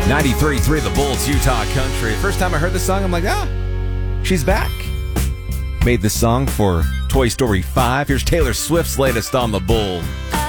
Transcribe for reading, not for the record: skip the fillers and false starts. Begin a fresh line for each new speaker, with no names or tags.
93.3 The Bulls, Utah Country. First time I heard this song, I'm like, she's back. Made this song for Toy Story 5. Here's Taylor Swift's latest on The Bull.